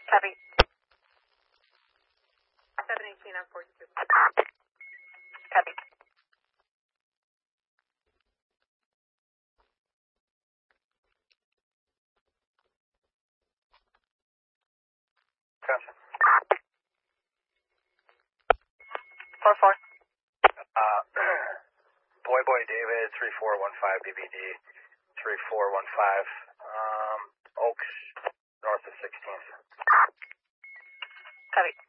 Copy. 718 on 42. Copy. Gotcha. 4-4. Boy David, 3415 BBD, 3415, Oaks, north of 16th. Copy.